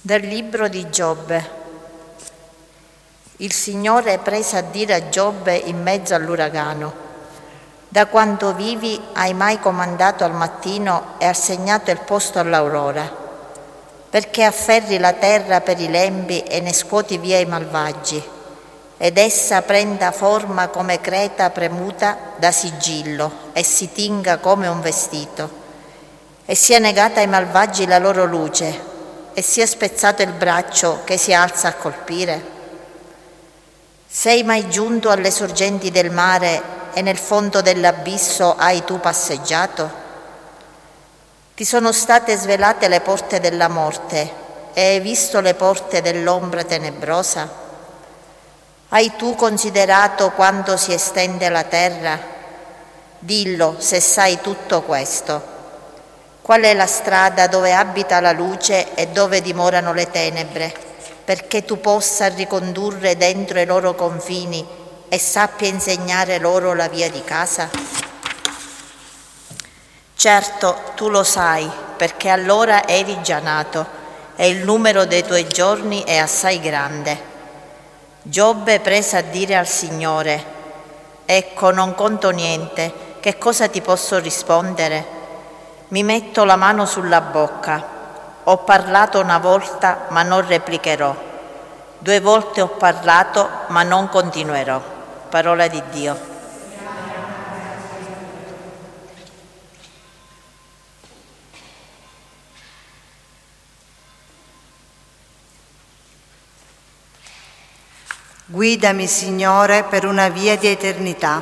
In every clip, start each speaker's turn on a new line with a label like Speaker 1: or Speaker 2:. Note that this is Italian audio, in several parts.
Speaker 1: Dal libro di Giobbe. Il Signore prese a dire a Giobbe in mezzo all'uragano: da quando vivi hai mai comandato al mattino e assegnato il posto all'aurora, perché afferri la terra per i lembi e ne scuoti via i malvagi, ed essa prenda forma come creta premuta da sigillo e si tinga come un vestito, e sia negata ai malvagi la loro luce, e sia spezzato il braccio che si alza a colpire? Sei mai giunto alle sorgenti del mare e nel fondo dell'abisso hai tu passeggiato? Ti sono state svelate le porte della morte e hai visto le porte dell'ombra tenebrosa? Hai tu considerato quanto si estende la terra? Dillo se sai tutto questo. Qual è la strada dove abita la luce e dove dimorano le tenebre, perché tu possa ricondurre dentro i loro confini e sappia insegnare loro la via di casa? Certo, tu lo sai, perché allora eri già nato e il numero dei tuoi giorni è assai grande. Giobbe prese a dire al Signore: ecco, non conto niente, che cosa ti posso rispondere? Mi metto la mano sulla bocca. Ho parlato una volta, ma non replicherò. 2 volte ho parlato, ma non continuerò. Parola di Dio.
Speaker 2: Guidami, Signore, per una via di eternità.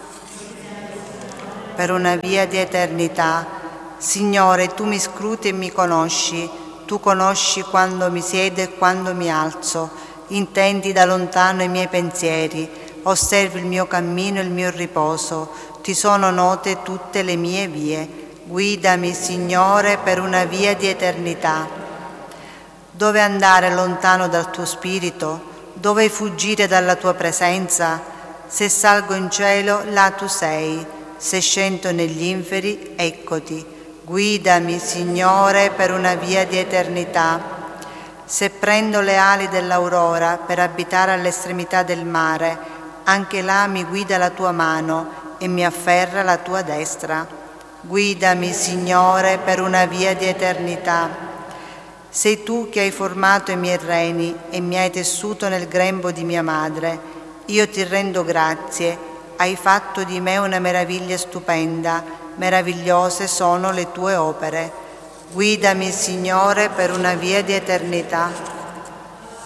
Speaker 2: Per una via di eternità. Signore, tu mi scruti e mi conosci, tu conosci quando mi siedo e quando mi alzo, intendi da lontano i miei pensieri, osservi il mio cammino e il mio riposo, ti sono note tutte le mie vie. Guidami, Signore, per una via di eternità. Dove andare lontano dal tuo spirito? Dove fuggire dalla tua presenza? Se salgo in cielo, là tu sei, se scendo negli inferi, eccoti. Guidami, Signore, per una via di eternità. Se prendo le ali dell'aurora per abitare all'estremità del mare, anche là mi guida la tua mano e mi afferra la tua destra. Guidami, Signore, per una via di eternità. Sei tu che hai formato i miei reni e mi hai tessuto nel grembo di mia madre. Io ti rendo grazie, hai fatto di me una meraviglia stupenda. Meravigliose sono le tue opere. Guidami, Signore, per una via di eternità.